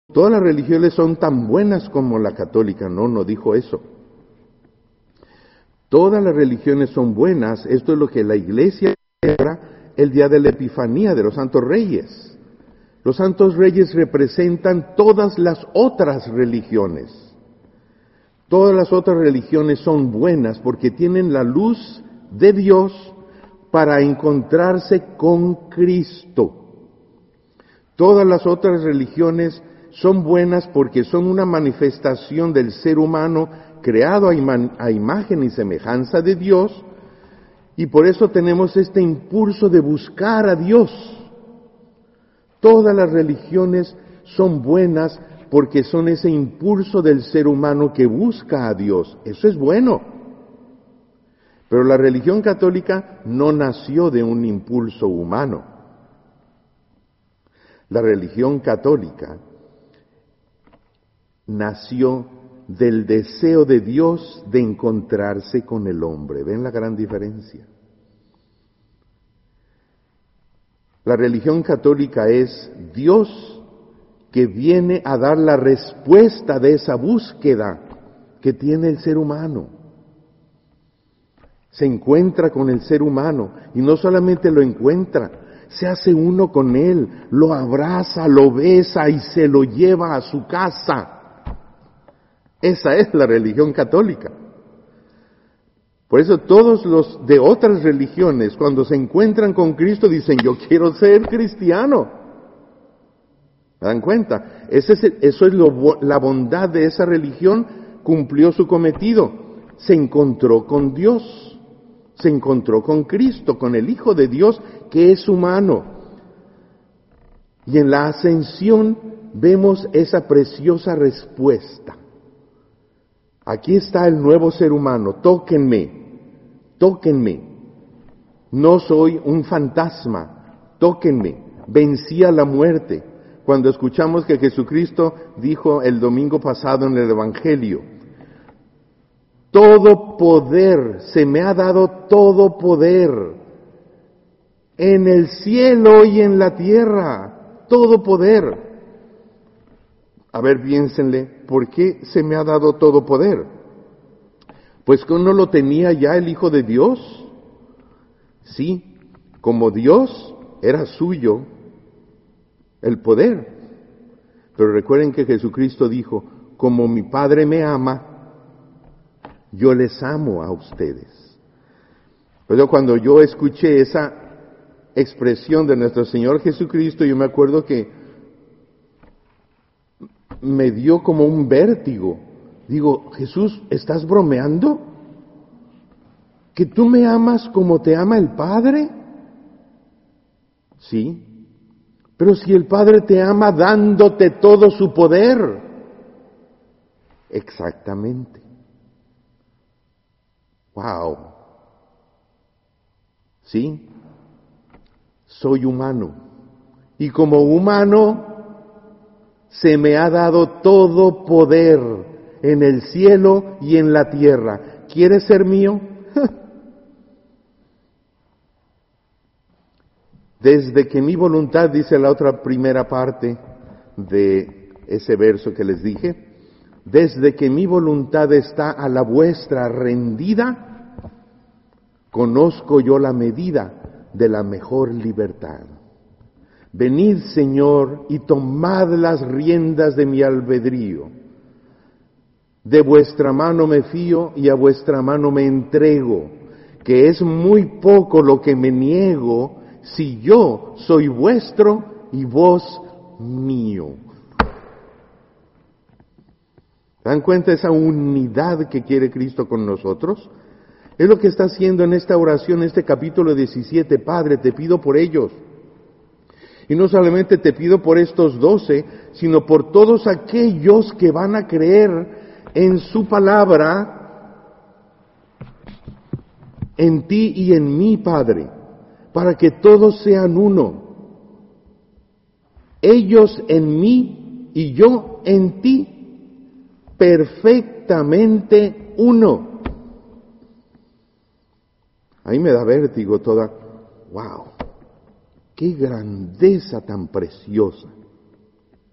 todas las religiones son tan buenas como la católica. No, no dijo eso. Todas las religiones son buenas. Esto es lo que la Iglesia celebra el día de la Epifanía de los Santos Reyes. Los Santos Reyes representan todas las otras religiones. Todas las otras religiones son buenas porque tienen la luz de Dios para encontrarse con Cristo. Todas las otras religiones son buenas porque son una manifestación del ser humano creado a imagen y semejanza de Dios, y por eso tenemos este impulso de buscar a Dios. Todas las religiones son buenas porque son ese impulso del ser humano que busca a Dios. Eso es bueno. Pero la religión católica no nació de un impulso humano. La religión católica nació del deseo de Dios de encontrarse con el hombre. ¿Ven la gran diferencia? La religión católica es Dios que viene a dar la respuesta de esa búsqueda que tiene el ser humano. Se encuentra con el ser humano y no solamente lo encuentra, se hace uno con él, lo abraza, lo besa y se lo lleva a su casa. Esa es la religión católica. Por eso todos los de otras religiones, cuando se encuentran con Cristo, dicen, yo quiero ser cristiano. ¿Se dan cuenta? Eso es la bondad de esa religión, cumplió su cometido. Se encontró con Dios, se encontró con Cristo, con el Hijo de Dios, que es humano. Y en la ascensión vemos esa preciosa respuesta. Aquí está el nuevo ser humano, tóquenme, tóquenme. No soy un fantasma, tóquenme. Vencí a la muerte. Cuando escuchamos que Jesucristo dijo el domingo pasado en el Evangelio, todo poder, se me ha dado todo poder, en el cielo y en la tierra, todo poder. A ver, piénsenle, ¿por qué se me ha dado todo poder? Pues que no lo tenía ya el Hijo de Dios. Sí, como Dios era suyo el poder. Pero recuerden que Jesucristo dijo, como mi Padre me ama, yo les amo a ustedes. Pero cuando yo escuché esa expresión de nuestro Señor Jesucristo, yo me acuerdo que me dio como un vértigo. Digo, Jesús, ¿estás bromeando? ¿Que tú me amas como te ama el Padre? Sí, pero si el Padre te ama dándote todo su poder. Exactamente. Wow. Sí, soy humano. Y como humano, se me ha dado todo poder en el cielo y en la tierra. ¿Quieres ser mío? Desde que mi voluntad, dice la otra primera parte de ese verso que les dije, desde que mi voluntad está a la vuestra rendida, conozco yo la medida de la mejor libertad. Venid, Señor, y tomad las riendas de mi albedrío. De vuestra mano me fío y a vuestra mano me entrego, que es muy poco lo que me niego, si yo soy vuestro y vos mío. ¿Se dan cuenta de esa unidad que quiere Cristo con nosotros? Es lo que está haciendo en esta oración, en este capítulo 17. Padre, te pido por ellos. Y no solamente te pido por estos 12, sino por todos aquellos que van a creer en su palabra, en ti y en mí, Padre, para que todos sean uno. Ellos en mí y yo en ti, perfectamente uno. Ahí me da vértigo toda, wow. ¡Qué grandeza tan preciosa!